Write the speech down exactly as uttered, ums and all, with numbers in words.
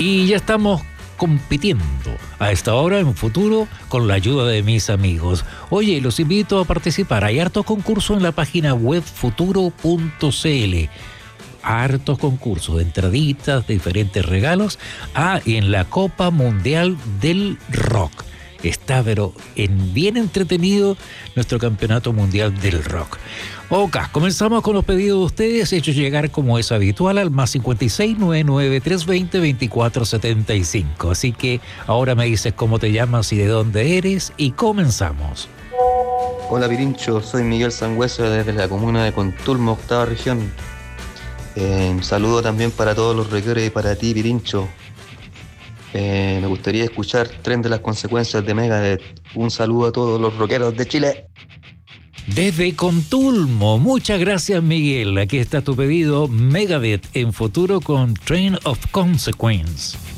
Y ya estamos compitiendo a esta hora en Futuro con la ayuda de mis amigos. Oye, los invito a participar. Hay hartos concursos en la página web futuro punto c l. Hartos concursos de entraditas, de diferentes regalos. Ah, y en la Copa Mundial del Rock. Está, pero en bien entretenido nuestro campeonato mundial del rock. Ok, comenzamos con los pedidos de ustedes, hechos llegar como es habitual al más cincuenta y seis, noventa y nueve, trescientos veinte, veinticuatro setenta y cinco. Así que ahora me dices cómo te llamas y de dónde eres y comenzamos. Hola Pirincho, soy Miguel Sangüesa desde la comuna de Contulmo, octava región. Eh, un saludo también para todos los rockers y para ti, Pirincho. Eh, me gustaría escuchar Tren de las Consecuencias de Megadeth. Un saludo a todos los rockeros de Chile. Desde Contulmo, muchas gracias Miguel. Aquí está tu pedido, Megadeth en Futuro con Train of Consequence.